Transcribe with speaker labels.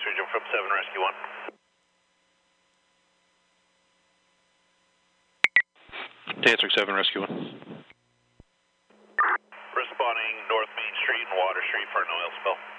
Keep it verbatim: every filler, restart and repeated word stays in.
Speaker 1: Surgeon from seven Rescue one.
Speaker 2: Tantric seven Rescue one.
Speaker 1: Responding North Main Street and Water Street for an oil spill.